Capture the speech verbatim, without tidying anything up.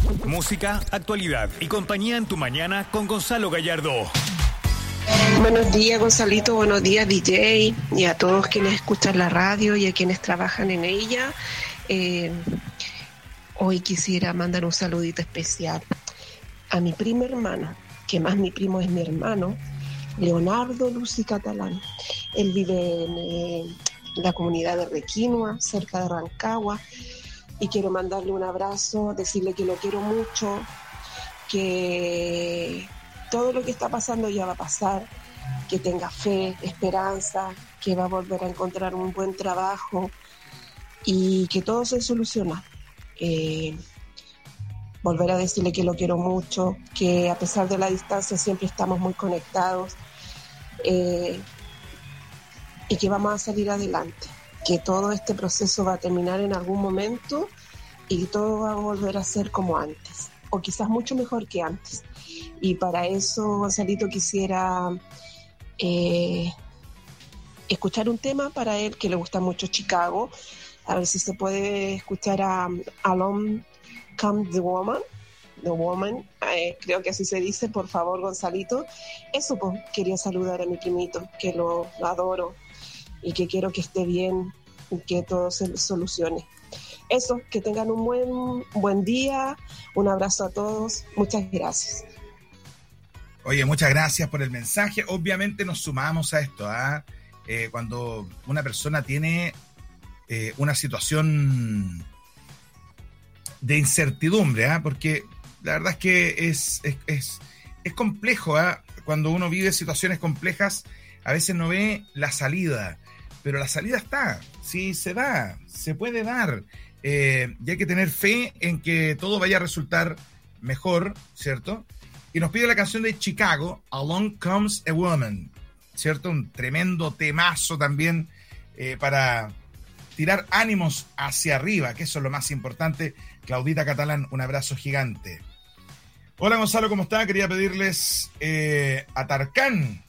Música, actualidad y compañía en tu mañana con Gonzalo Gallardo. Buenos días, Gonzalito, buenos días, D J, y a todos quienes escuchan la radio y a quienes trabajan en ella. Eh, hoy quisiera mandar un saludito especial a mi primo hermano, que más mi primo es mi hermano, Leonardo Lucy Catalán. Él vive en eh, la comunidad de Requinoa, cerca de Rancagua, y quiero mandarle un abrazo, decirle que lo quiero mucho, que todo lo que está pasando ya va a pasar, que tenga fe, esperanza, que va a volver a encontrar un buen trabajo y que todo se soluciona. Eh, volver a decirle que lo quiero mucho, que a pesar de la distancia siempre estamos muy conectados, eh, y que vamos a salir adelante, que todo este proceso va a terminar en algún momento y todo va a volver a ser como antes, o quizás mucho mejor que antes. Y para eso, Gonzalito, quisiera eh, escuchar un tema para él que le gusta mucho, Chicago. A ver si se puede escuchar a Along Come the Woman, The Woman, eh, creo que así se dice, por favor, Gonzalito. Eso, pues, quería saludar a mi primito, que lo, lo adoro y que quiero que esté bien y que todo se solucione. Eso, que tengan un buen, buen día, un abrazo a todos, muchas gracias. Oye, muchas gracias por el mensaje. Obviamente nos sumamos a esto, ¿eh? Eh, cuando una persona tiene eh, una situación de incertidumbre, ¿eh? Porque la verdad es que es, es, es, es complejo, ¿eh? Cuando uno vive situaciones complejas, a veces no ve la salida, pero la salida está, sí, se da, se puede dar, eh, y hay que tener fe en que todo vaya a resultar mejor, ¿cierto? Y nos pide la canción de Chicago, Along Comes a Woman, ¿cierto? Un tremendo temazo también eh, para tirar ánimos hacia arriba, que eso es lo más importante. Claudita Catalán, un abrazo gigante. Hola Gonzalo, ¿cómo está? Quería pedirles eh, a Tarkan,